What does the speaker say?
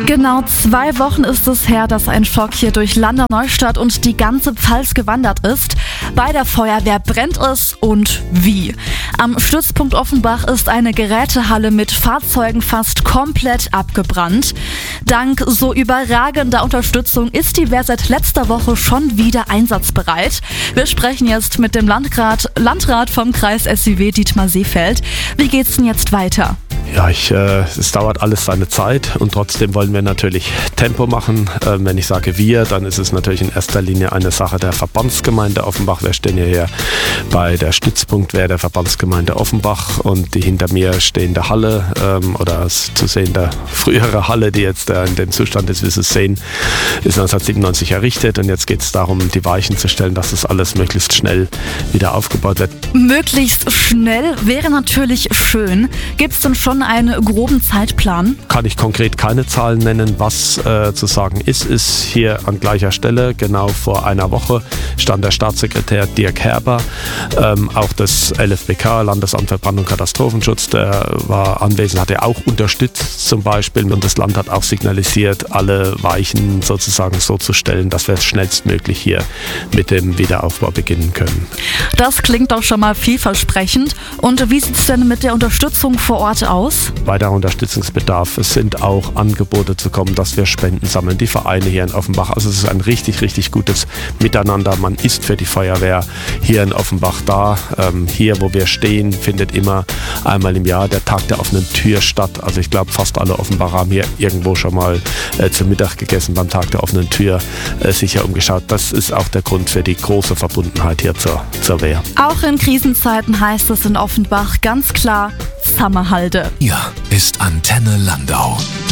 Genau 2 Wochen ist es her, dass ein Schock hier durch Landau Neustadt und die ganze Pfalz gewandert ist. Bei der Feuerwehr brennt es und wie. Am Stützpunkt Offenbach ist eine Gerätehalle mit Fahrzeugen fast komplett abgebrannt. Dank so überragender Unterstützung ist die Wehr seit letzter Woche schon wieder einsatzbereit. Wir sprechen jetzt mit dem Landrat vom Kreis SIW, Dietmar Seefeld. Wie geht's denn jetzt weiter? Ja, es dauert alles seine Zeit und trotzdem wollen wir natürlich Tempo machen. Wenn ich sage wir, dann ist es natürlich in erster Linie eine Sache der Verbandsgemeinde Offenbach. Wir stehen hier bei der Stützpunktwehr der Verbandsgemeinde Offenbach und die hinter mir stehende Halle oder zu sehende frühere Halle, die jetzt in dem Zustand ist, wie Sie es sehen, ist 1997 errichtet und jetzt geht es darum, die Weichen zu stellen, dass das alles möglichst schnell wieder aufgebaut wird. Möglichst schnell wäre natürlich schön. Gibt es denn schon einen groben Zeitplan? Kann ich konkret keine Zahlen nennen. Was zu sagen ist hier an gleicher Stelle, genau vor einer Woche, stand der Staatssekretär Dirk Herber, auch das LFBK, Landesamt für Brand- und Katastrophenschutz, der war anwesend, hat er auch unterstützt zum Beispiel und das Land hat auch signalisiert, alle Weichen sozusagen so zu stellen, dass wir schnellstmöglich hier mit dem Wiederaufbau beginnen können. Das klingt doch schon mal vielversprechend. Und wie sieht es denn mit der Unterstützung vor Ort aus? Weiterer Unterstützungsbedarf. Es sind auch Angebote zu kommen, dass wir Spenden sammeln. Die Vereine hier in Offenbach. Also es ist ein richtig, richtig gutes Miteinander. Man ist für die Feuerwehr hier in Offenbach da. Hier, wo wir stehen, findet immer einmal im Jahr der Tag der offenen Tür statt. Also ich glaube, fast alle Offenbacher haben hier irgendwo schon mal zu Mittag gegessen beim Tag der offenen Tür, sicher umgeschaut. Das ist auch der Grund für die große Verbundenheit hier zur Wehr. Auch in Krisenzeiten heißt es in Offenbach ganz klar, Zusammenhalten. Hier ist Antenne Landau.